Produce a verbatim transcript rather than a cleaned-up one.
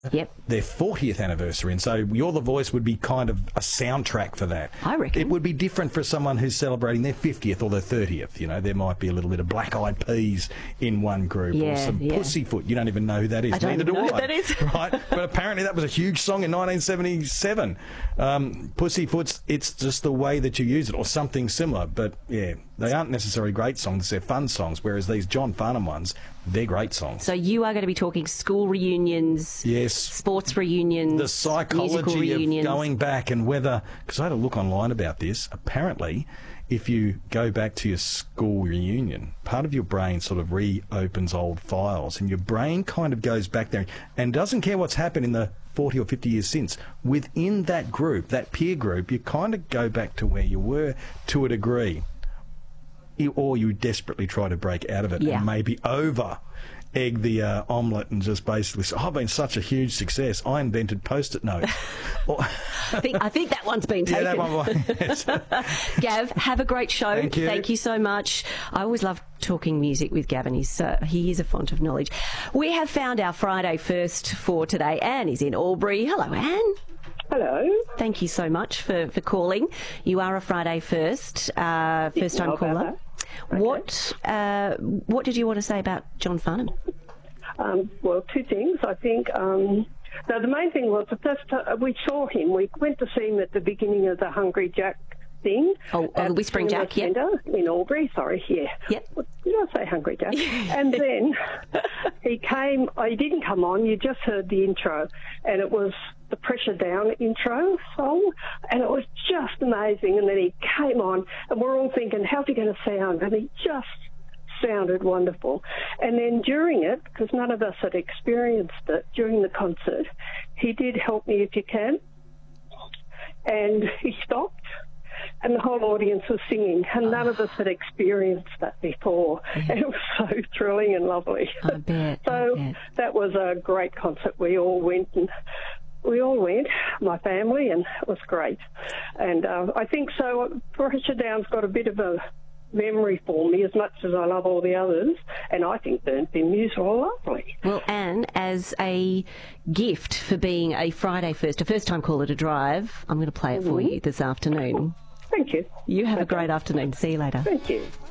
Yep. Their fortieth anniversary, and so You're the Voice would be kind of a soundtrack for that. I reckon. It would be different for someone who's celebrating their fiftieth or their thirtieth. You know, there might be a little bit of Black Eyed Peas in one group, Yeah, or some yeah. Pussyfoot. You don't even know who that is. I don't Neither know do who I. that is. Right? But apparently that was a huge song in nineteen seventy-seven. Um, Pussyfoot's It's Just the Way That You Use It, or something similar. But, yeah, they aren't necessarily great songs. They're fun songs, whereas these John Farnham ones, they're great songs. So you are going to be talking school reunions, Yes. sports reunions, The musical psychology reunions. of going back and whether, because I had a look online about this, apparently if you go back to your school reunion, part of your brain sort of reopens old files and your brain kind of goes back there and doesn't care what's happened in the forty or fifty years since. Within that group, that peer group, you kind of go back to where you were to a degree. You, or you desperately try to break out of it Yeah. and maybe over egg the uh, omelette and just basically say, oh, I've been such a huge success. I invented Post-it notes. Or, I, think, I think that one's been taken. yeah, that one. Yes. Gav, have a great show. Thank you. Thank you so much. I always love talking music with Gavin. He's, uh, he is a font of knowledge. We have found our Friday first for today. Anne is in Albury. Hello, Anne. Hello. Thank you so much for, for calling. You are a Friday first, uh, first time know about caller. that. Okay. What uh, what did you want to say about John Farnham? Um, well, two things. I think um, no, the main thing was the first time we saw him, we went to see him at the beginning of the Hungry Jack thing. Oh, oh, at Whispering Cinema Jack, yep. Centre in Albury. Sorry, yeah. Yep. Did I say Hungry Jack? And then he came, oh, he didn't come on, you just heard the intro, and it was the Pressure Down intro song, and it was just amazing. And then he came on, and we're all thinking, how's he going to sound? And he just sounded wonderful. And then during it, because none of us had experienced it, during the concert, he did Help Me If You Can, and he stopped, and the whole audience was singing, and none of us had experienced that before. Yeah. And it was so thrilling and lovely. I bet. So I bet. that was a great concert. We all went, and we all went, my family, and it was great. And uh, I think so. Pressure Down's got a bit of a memory for me, as much as I love all the others, and I think Burnt Bin Muse are lovely. Well, Anne, as a gift for being a Friday first, a first-time caller to drive, I'm going to play it for Mm-hmm. you this afternoon. Thank you. You have a Okay. great afternoon. See you later. Thank you.